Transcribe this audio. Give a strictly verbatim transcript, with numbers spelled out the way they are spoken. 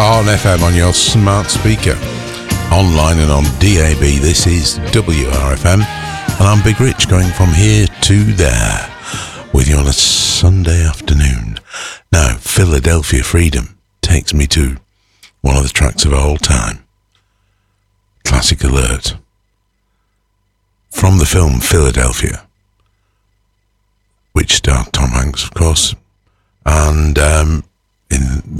on F M on your smart speaker, online and on D A B. This is W R F M, and I'm Big Rich, going from here to there with you on a Sunday afternoon. Now, Philadelphia Freedom takes me to one of the tracks of all time, Classic Alert, from the film Philadelphia, which starred Tom Hanks, of course, and um, in